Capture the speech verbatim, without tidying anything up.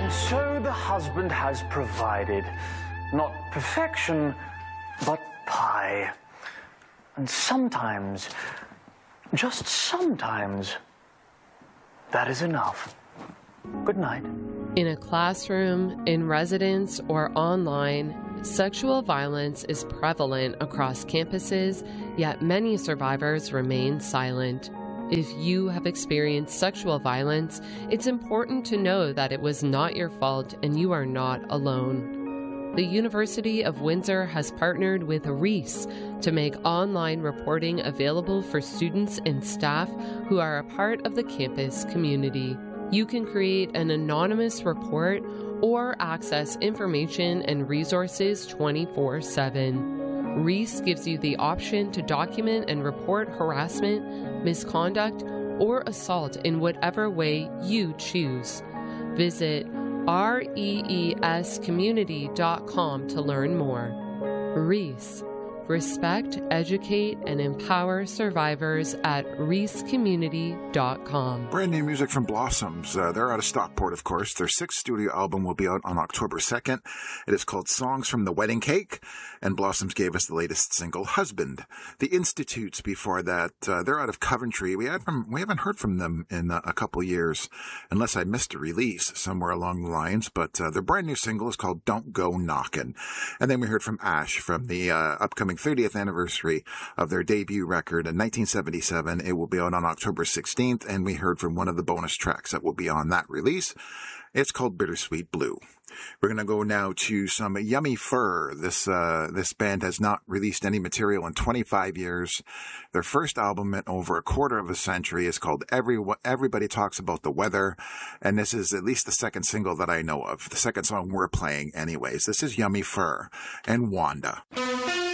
And so the husband has provided not perfection, but pie. And sometimes, just sometimes, that is enough. Good night. In a classroom, in residence, or online, sexual violence is prevalent across campuses, yet many survivors remain silent. If you have experienced sexual violence, it's important to know that it was not your fault and you are not alone. The University of Windsor has partnered with Reese to make online reporting available for students and staff who are a part of the campus community. You can create an anonymous report or access information and resources twenty-four seven. Reese gives you the option to document and report harassment, misconduct, or assault in whatever way you choose. Visit rees community dot com to learn more. Reese. Respect, educate, and empower survivors at reese community dot com. Brand new music from Blossoms. Uh, they're out of Stockport, of course. Their sixth studio album will be out on October second. It is called Songs from the Wedding Cake, and Blossoms gave us the latest single, Husband. The Institutes before that, uh, they're out of Coventry. We, had from, we haven't heard from them in uh, a couple years, unless I missed a release somewhere along the lines, but uh, their brand new single is called Don't Go Knockin'. And then we heard from Ash from the uh, upcoming thirtieth anniversary of their debut record in nineteen seventy-seven. It will be out on October sixteenth, and we heard from one of the bonus tracks that will be on that release. It's called Bittersweet Blue. We're going to go now to some Yummy Fur. This uh, this band has not released any material in twenty-five years. Their first album in over a quarter of a century is called Every Everybody Talks About the Weather, and this is at least the second single that I know of. The second song we're playing anyways. This is Yummy Fur and Wanda.